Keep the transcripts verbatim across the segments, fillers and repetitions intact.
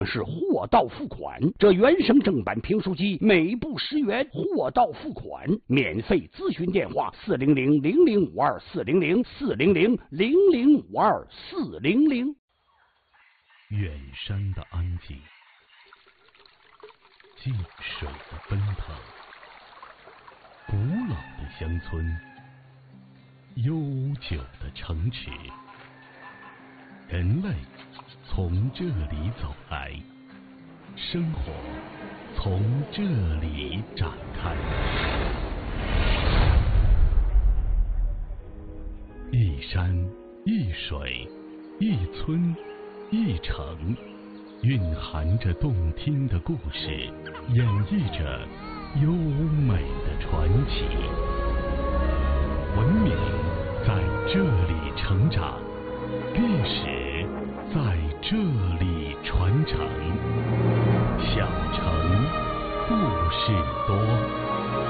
是货到付款，这原声正版评书机每部十元，货到付款，免费咨询电话四零零零零五二四零零四零零零零五二四零零。 远山的安静，静水的奔腾，古老的乡村，悠久的城池，人类从这里走来，生活从这里展开。一山一水，一村一城，蕴含着动听的故事，演绎着优美的传奇。文明在这里成长，历史在这里传承。小城故事多。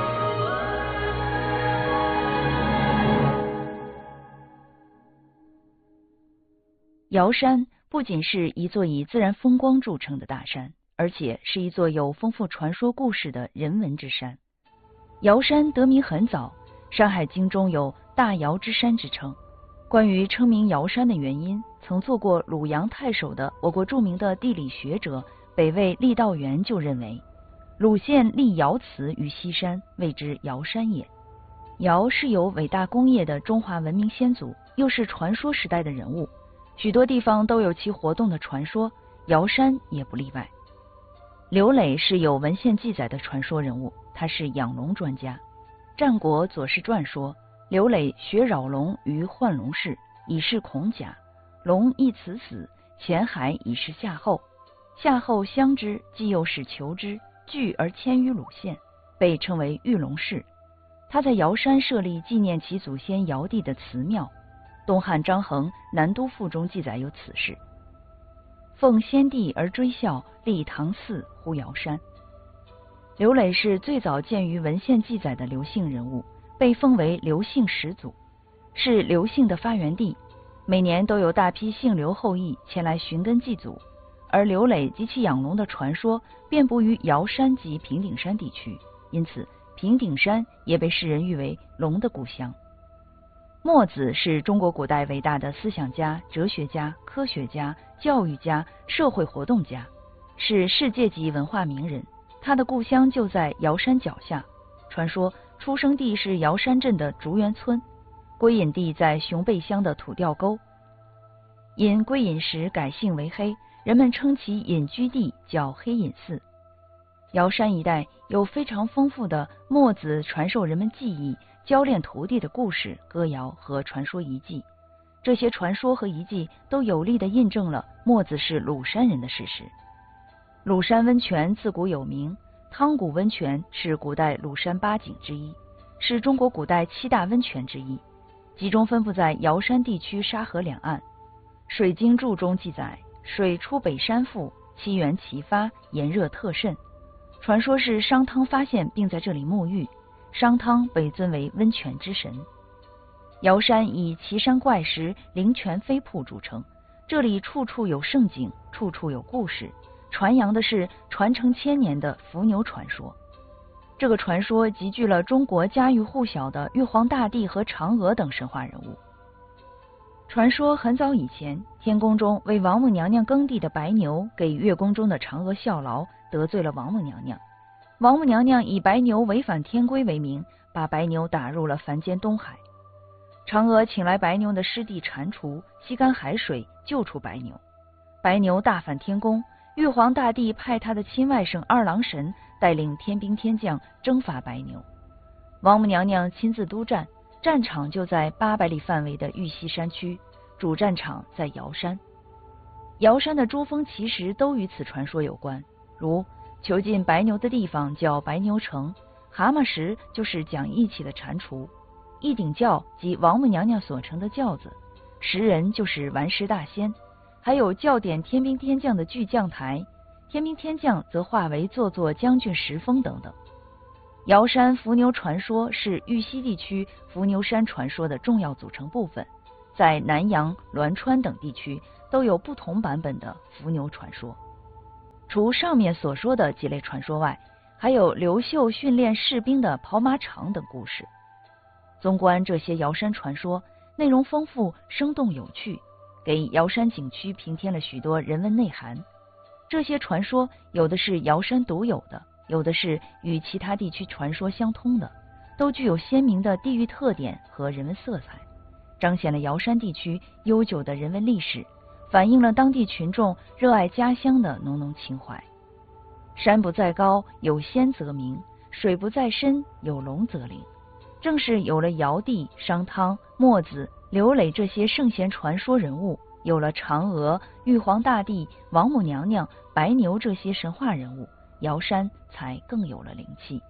瑶山不仅是一座以自然风光著称的大山，而且是一座有丰富传说故事的人文之山。瑶山得名很早，《山海经》中有大瑶之山之称。关于称名瑶山的原因，曾做过鲁阳太守的我国著名的地理学者北魏郦道元就认为，鲁县立瑶祠于西山，谓之瑶山也。尧是有伟大功业的中华文明先祖，又是传说时代的人物，许多地方都有其活动的传说，瑶山也不例外。刘磊是有文献记载的传说人物，他是养龙专家。战国左氏传说，刘磊学扰龙于幻龙氏，以示孔甲，龙亦此死，潜海以示夏后。夏后相之，既又使求之，拒而迁于鲁县，被称为玉龙氏。他在瑶山设立纪念其祖先尧帝的祠庙。东汉张衡《南都赋》中记载有此事。奉先帝而追孝，立唐寺呼瑶山。刘磊是最早见于文献记载的刘姓人物，被封为刘姓始祖，是刘姓的发源地。每年都有大批姓刘后裔前来寻根祭祖，而刘磊及其养龙的传说遍布于瑶山及平顶山地区，因此平顶山也被世人誉为龙的故乡。墨子是中国古代伟大的思想家、哲学家、科学家、教育家、社会活动家，是世界级文化名人。他的故乡就在瑶山脚下，传说出生地是瑶山镇的竹园村，归隐地在熊背乡的土吊沟。因归隐时改姓为黑，人们称其隐居地叫黑隐寺。瑶山一带有非常丰富的墨子传授人们技艺、教练徒弟的故事、歌谣和传说遗迹。这些传说和遗迹都有力地印证了墨子是鲁山人的事实。鲁山温泉自古有名，汤谷温泉是古代鲁山八景之一，是中国古代七大温泉之一，集中分布在瑶山地区沙河两岸。水经注中记载，水出北山腹，七源齐发，炎热特甚。传说是商汤发现并在这里沐浴，商汤被尊为温泉之神。瑶山以奇山怪石、灵泉飞瀑著称，这里处处有胜景，处处有故事，传扬的是传承千年的伏牛传说。这个传说集聚了中国家喻户晓的玉皇大帝和嫦娥等神话人物。传说很早以前，天宫中为王母娘娘耕地的白牛给月宫中的嫦娥效劳，得罪了王母娘娘。王母娘娘以白牛违反天规为名，把白牛打入了凡间东海。嫦娥请来白牛的师弟蟾蜍，吸干海水，救出白牛。白牛大反天宫，玉皇大帝派他的亲外甥二郎神带领天兵天将征伐白牛。王母娘娘亲自督战，战场就在八百里范围的玉溪山区，主战场在瑶山。瑶山的珠峰奇石都与此传说有关，如囚禁白牛的地方叫白牛城，蛤蟆石就是讲义气的蟾蜍，一顶轿即王母娘娘所乘的轿子，石人就是顽石大仙，还有教点天兵天将的巨将台，天兵天将则化为座座将军石峰等等。瑶山伏牛传说是玉溪地区伏牛山传说的重要组成部分，在南阳、栾川等地区都有不同版本的伏牛传说。 除上面所说的几类传说外，还有刘秀训练士兵的跑马场等故事。纵观这些瑶山传说，内容丰富，生动有趣，给瑶山景区平添了许多人文内涵。这些传说有的是瑶山独有的，有的是与其他地区传说相通的，都具有鲜明的地域特点和人文色彩，彰显了瑶山地区悠久的人文历史，反映了当地群众热爱家乡的浓浓情怀。山不在高，有仙则名；水不在深，有龙则灵。正是有了尧帝、商汤、墨子、刘磊这些圣贤传说人物，有了嫦娥、玉皇大帝、王母娘娘、白牛这些神话人物，瑶山才更有了灵气。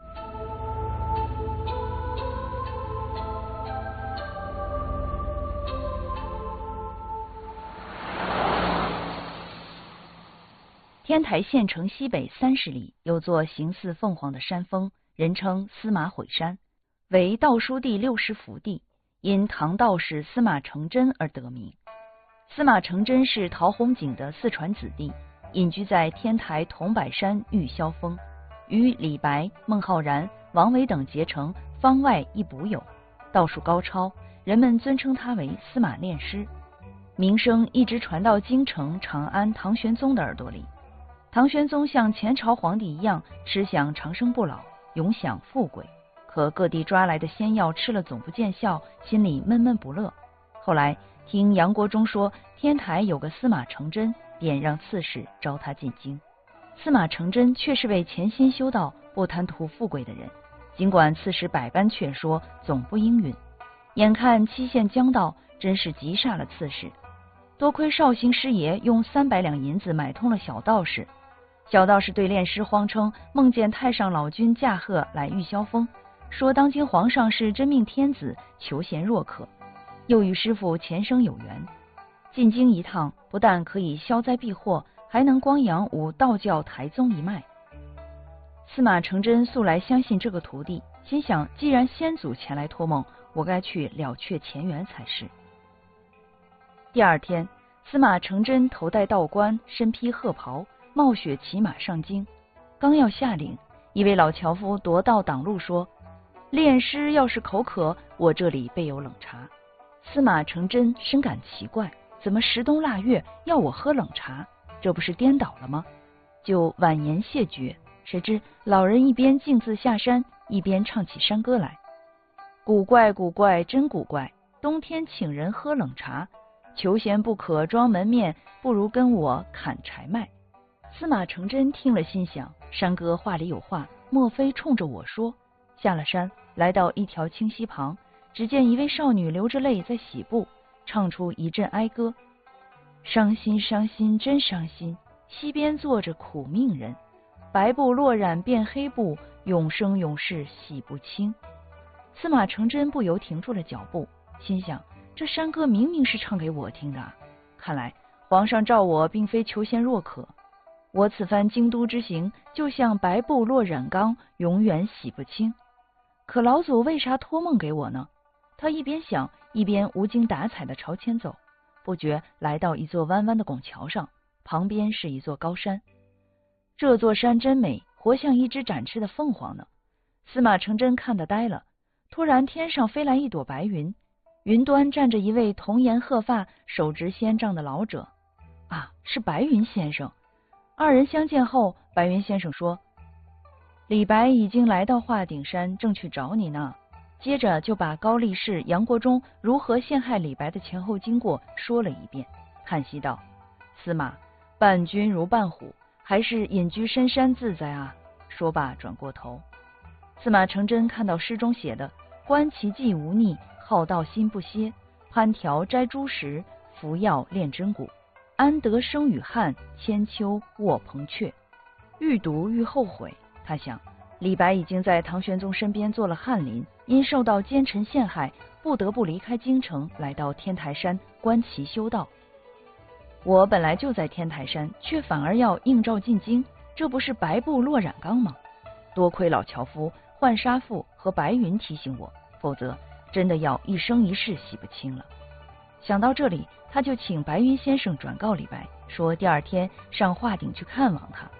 天台县城西北三十里有座形似凤凰的山峰，人称司马毁山，为道书第六十福地，因唐道士司马承祯而得名。司马承祯是陶弘景的四传子弟，隐居在天台桐柏山玉霄峰，与李白、孟浩然、王维等结成方外一补友，道术高超，人们尊称他为司马炼师，名声一直传到京城长安唐玄宗的耳朵里。唐玄宗像前朝皇帝一样，吃享长生不老，永享富贵。可各地抓来的仙药吃了总不见效，心里闷闷不乐。后来听杨国忠说天台有个司马承祯，便让刺史招他进京。司马承祯却是位潜心修道、不贪图富贵的人，尽管刺史百般劝说，总不应允。眼看期限将到，真是急煞了刺史。多亏绍兴师爷用三百两银子买通了小道士。小道士对炼师谎称梦见太上老君驾鹤来玉霄峰，说当今皇上是真命天子，求贤若渴，又与师傅前生有缘。进京一趟，不但可以消灾避祸，还能光阳吾道教台宗一脉。司马承祯素来相信这个徒弟，心想既然先祖前来托梦，我该去了却前缘才是。第二天，司马承祯头戴道冠，身披鹤袍，冒雪骑马上京。刚要下岭，一位老樵夫夺道挡路说：炼师要是口渴，我这里备有冷茶。司马承祯深感奇怪，怎么时冬腊月要我喝冷茶？这不是颠倒了吗？就婉言谢绝。谁知老人一边径自下山，一边唱起山歌来：古怪古怪真古怪，冬天请人喝冷茶，求贤不可装门面，不如跟我砍柴卖。司马承祯听了，心想山歌话里有话，莫非冲着我说？下了山，来到一条清溪旁，只见一位少女流着泪在洗布，唱出一阵哀歌：伤心伤心真伤心，溪边坐着苦命人，白布落染变黑布，永生永世洗不清。司马承祯不由停住了脚步，心想这山歌明明是唱给我听的啊，看来皇上召我并非求贤若渴，我此番京都之行，就像白布落染缸，永远洗不清。可老祖为啥托梦给我呢？他一边想，一边无精打采地朝前走，不觉来到一座弯弯的拱桥上，旁边是一座高山。这座山真美，活像一只展翅的凤凰呢。司马承祯看得呆了。突然天上飞来一朵白云，云端站着一位童颜鹤发、手执仙杖的老者。啊，是白云先生。二人相见后，白云先生说：李白已经来到华顶山，正去找你呢。接着就把高力士杨国忠如何陷害李白的前后经过说了一遍，叹息道：司马，伴君如伴虎，还是隐居深山自在啊。说罢转过头。司马承祯看到诗中写的观其迹无逆，好道心不歇，攀条摘朱石，服药炼真骨，安得生与汉，千秋卧鹏阙。愈读愈后悔，他想李白已经在唐玄宗身边做了翰林，因受到奸臣陷害，不得不离开京城，来到天台山观其修道。我本来就在天台山，却反而要应召进京，这不是白布落染缸吗？多亏老樵夫、浣纱妇和白云提醒我，否则真的要一生一世洗不清了。想到这里，他就请白云先生转告李白，说第二天上华顶去看望他。